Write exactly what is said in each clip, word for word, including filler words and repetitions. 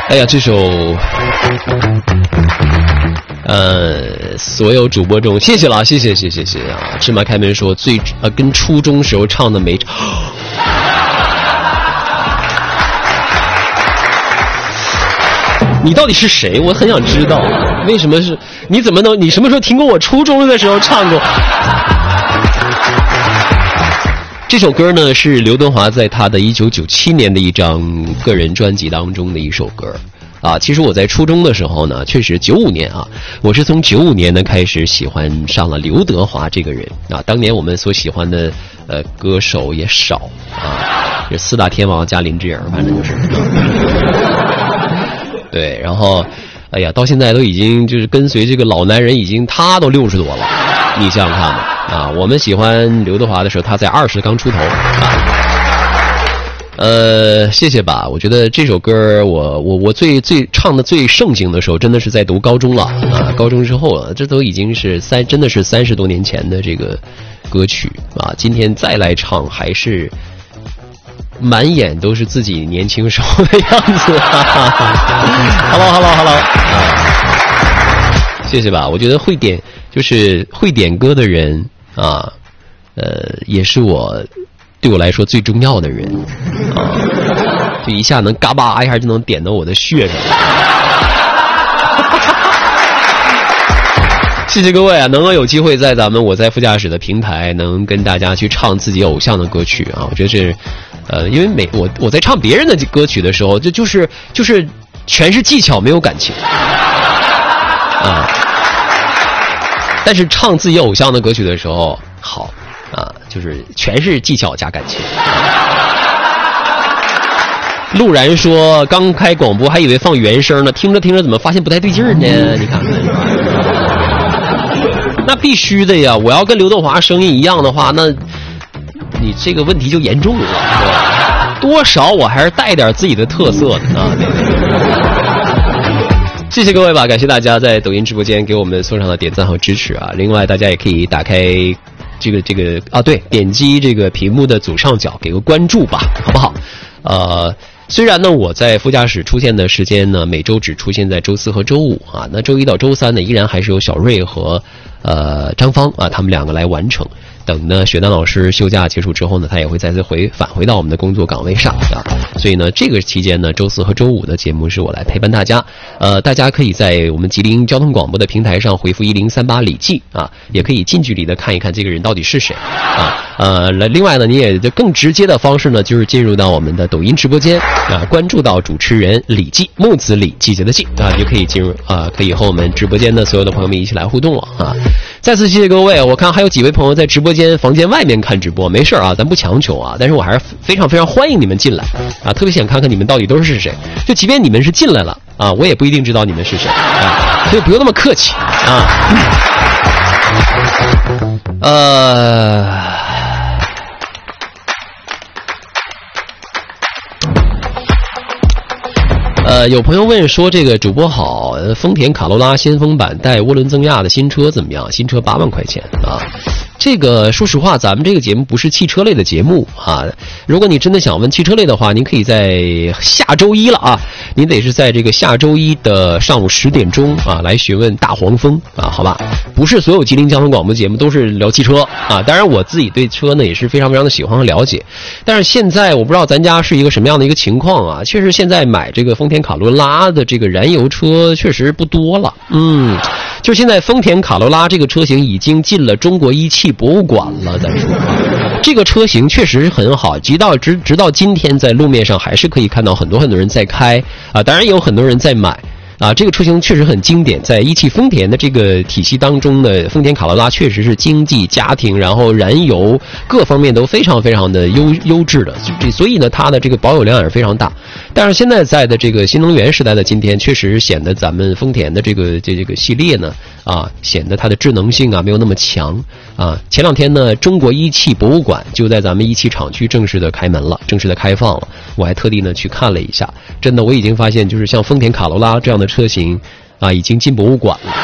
哎呀，这首，呃，所有主播中，谢谢了，谢谢，谢谢，谢谢啊！芝麻开门说最呃，跟初中时候唱的没。你到底是谁？我很想知道，为什么是？你怎么能？你什么时候听过我初中的时候唱过？这首歌呢是刘德华在他的一九九七年的一张个人专辑当中的一首歌啊。其实我在初中的时候呢，确实九五年啊，我是从九五年呢开始喜欢上了刘德华这个人啊。当年我们所喜欢的呃歌手也少啊，这四大天王加林志颖，反正就是。对，然后，哎呀，到现在都已经就是跟随这个老男人，已经他都六十多了，你想想看吧。啊，我们喜欢刘德华的时候，他才二十刚出头啊。呃，谢谢吧。我觉得这首歌我，我我我最最唱的最盛行的时候，真的是在读高中了啊。高中之后了，这都已经是三，真的是三十多年前的这个歌曲啊。今天再来唱，还是。满眼都是自己年轻时候的样子，Hello Hello Hello 啊，谢谢吧。我觉得会点就是会点歌的人啊，呃，也是我对我来说最重要的人啊，就一下能嘎巴一下就能点到我的穴上。谢谢各位啊，能够有机会在咱们我在副驾驶的平台，能跟大家去唱自己偶像的歌曲啊，我觉得是。呃，因为每我我在唱别人的歌曲的时候，就就是就是全是技巧，没有感情啊。但是唱自己偶像的歌曲的时候，好啊，就是全是技巧加感情。陆然说，刚开广播还以为放原声呢，听着听着怎么发现不太对劲儿呢？你看看，那必须的呀！我要跟刘德华声音一样的话，那。你这个问题就严重了，是吧？多少我还是带点自己的特色的啊！谢谢各位吧，感谢大家在抖音直播间给我们送上的点赞和支持啊！另外，大家也可以打开这个这个啊，对，点击这个屏幕的左上角给个关注吧，好不好？呃。虽然呢，我在副驾驶出现的时间呢，每周只出现在周四和周五啊，那周一到周三呢，依然还是由小瑞和呃张芳啊他们两个来完成。等呢，雪丹老师休假结束之后呢，他也会再次回返回到我们的工作岗位上啊。所以呢，这个期间呢，周四和周五的节目是我来陪伴大家。呃，大家可以在我们吉林交通广播的平台上回复一零三八李记啊，也可以近距离的看一看这个人到底是谁啊。呃，另外呢，你也更直接的方式呢，就是进入到我们的抖音直播间啊，关注到主持人李记，木子李，季节的季啊，就可以进入啊，可以和我们直播间的所有的朋友们一起来互动了啊。再次谢谢各位，我看还有几位朋友在直播间房间外面看直播，没事啊，咱不强求啊，但是我还是非常非常欢迎你们进来啊，特别想看看你们到底都是谁，就即便你们是进来了啊，我也不一定知道你们是谁啊，所以不用那么客气啊。呃。呃，有朋友问说，这个主播好，丰田卡罗拉先锋版带涡轮增压的新车怎么样？新车八万块钱啊。这个说实话，咱们这个节目不是汽车类的节目啊。如果你真的想问汽车类的话，您可以在下周一了啊，您得是在这个下周一的上午十点钟啊来询问大黄蜂啊，好吧？不是所有吉林交通广播节目都是聊汽车啊。当然，我自己对车呢也是非常非常的喜欢和了解。但是现在我不知道咱家是一个什么样的一个情况啊。确实，现在买这个丰田卡罗拉的这个燃油车确实不多了，嗯。就是现在丰田卡罗拉这个车型已经进了中国一汽博物馆了，咱说这个车型确实很好，直到直直到今天在路面上还是可以看到很多很多人在开啊，当然也有很多人在买啊。这个车型确实很经典，在一汽丰田的这个体系当中的丰田卡罗拉确实是经济、家庭，然后燃油各方面都非常非常的优优质的，所以呢，它的这个保有量也是非常大。但是现在在的这个新能源时代的今天，确实显得咱们丰田的这个这这个系列呢，啊，显得它的智能性啊没有那么强啊。前两天呢，中国一汽博物馆就在咱们一汽厂区正式的开门了，正式的开放了。我还特地呢去看了一下，真的我已经发现，就是像丰田卡罗拉这样的车型啊，已经进博物馆了。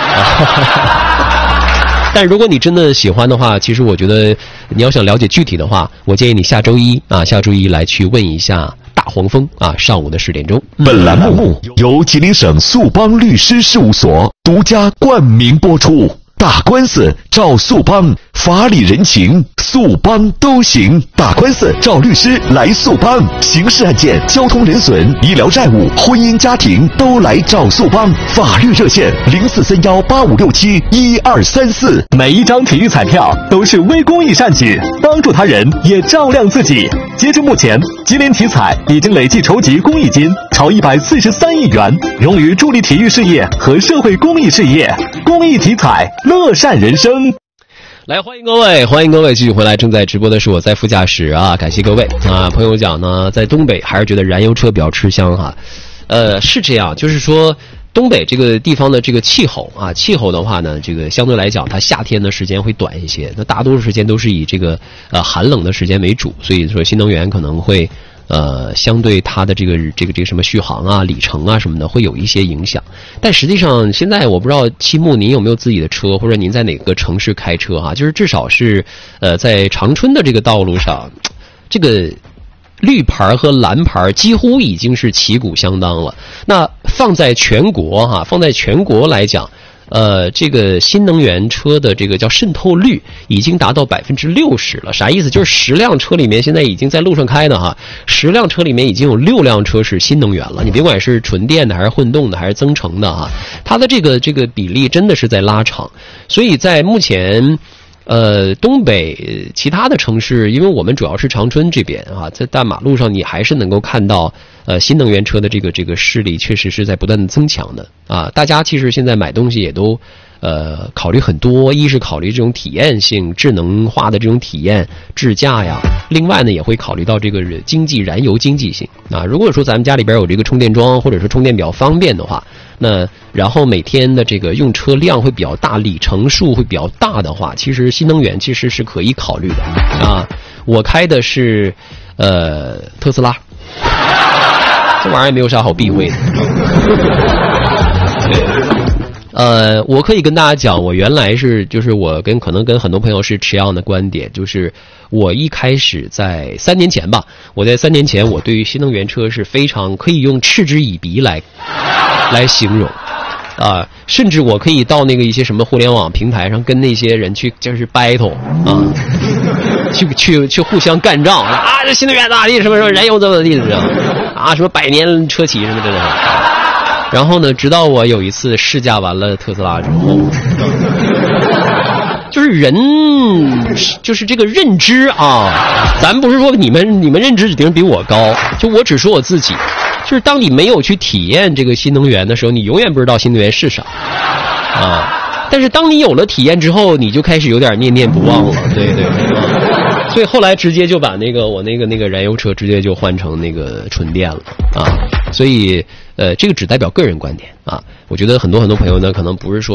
但如果你真的喜欢的话，其实我觉得你要想了解具体的话，我建议你下周一啊，下周一来去问一下大黄蜂啊，上午的十点钟。 本栏目由吉林省速邦律师事务所独家冠名播出。打官司找速邦，法理人情速邦都行。打官司找律师来速邦，刑事案件、交通人损、医疗债务、婚姻家庭都来找速邦。法律热线零四三幺八五六七一二三四。 每一张体育彩票都是微公益善举，帮助他人也照亮自己。截至目前，吉林体彩已经累计筹集公益金超一百四十三亿元，用于助力体育事业和社会公益事业。公益体彩，乐善人生。 来，欢迎各位，欢迎各位继续回来。正在直播的是我在副驾驶啊，感谢各位啊。朋友讲呢，在东北还是觉得燃油车比较吃香哈。呃，是这样，就是说东北这个地方的这个气候啊，气候的话呢，这个相对来讲，它夏天的时间会短一些，那大多数时间都是以这个呃寒冷的时间为主，所以说新能源可能会呃相对它的这个这个这个什么续航啊、里程啊什么的会有一些影响。但实际上现在我不知道期末您有没有自己的车，或者您在哪个城市开车哈、啊，就是至少是呃在长春的这个道路上，这个绿牌和蓝牌几乎已经是旗鼓相当了。那放在全国哈、啊，放在全国来讲，呃，这个新能源车的这个叫渗透率已经达到百分之六十了。啥意思？就是十辆车里面现在已经在路上开的哈，十辆车里面已经有六辆车是新能源了。你别管是纯电的还是混动的还是增程的哈，它的这个这个比例真的是在拉长。所以在目前。呃，东北其他的城市，因为我们主要是长春这边啊，在大马路上你还是能够看到，呃，新能源车的这个这个势力确实是在不断的增强的啊。大家其实现在买东西也都，呃，考虑很多，一是考虑这种体验性、智能化的这种体验、智驾呀，另外呢也会考虑到这个经济、燃油经济性啊。如果说咱们家里边有这个充电桩，或者说充电比较方便的话。那然后每天的这个用车量会比较大，里程数会比较大的话，其实新能源其实是可以考虑的啊。我开的是呃特斯拉，这玩意儿也没有啥好避讳的。对。呃，我可以跟大家讲，我原来是就是我跟可能跟很多朋友是持样的观点，就是我一开始在三年前吧，我在三年前我对于新能源车是非常可以用嗤之以鼻来来形容啊，甚至我可以到那个一些什么互联网平台上跟那些人去就是 battle 啊，去去去互相干仗啊，这新能源咋地，什么什么燃油怎么地的啊，什么百年车企什么的。然后呢，直到我有一次试驾完了特斯拉之后，就是人，就是这个认知啊，咱不是说你们你们认知指定比我高，就我只说我自己，就是当你没有去体验这个新能源的时候，你永远不知道新能源是啥啊。但是当你有了体验之后，你就开始有点念念不忘了，对对对。所以后来直接就把那个我那个那个燃油车直接就换成那个纯电了啊。所以呃，这个只代表个人观点啊。我觉得很多很多朋友呢，可能不是说。